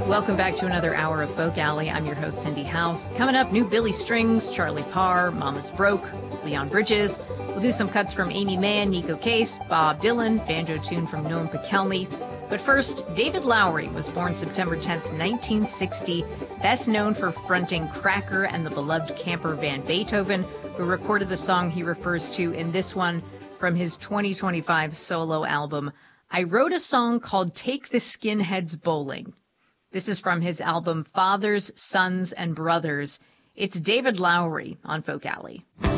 Welcome back to another hour of Folk Alley. I'm your host, Cindy House. Coming up, new Billy Strings, Charlie Parr, Mama's Broke, Leon Bridges. We'll do some cuts from Amy Mann, Nico Case, Bob Dylan, banjo tune from Noam Pikelny. But first, David Lowery was born September 10th, 1960, best known for fronting Cracker and the beloved camper Van Beethoven, who recorded the song he refers to in this one from his 2025 solo album. I wrote a song called Take the Skinheads Bowling. This is from his album Fathers, Sons, and Brothers. It's David Lowery on Folk Alley.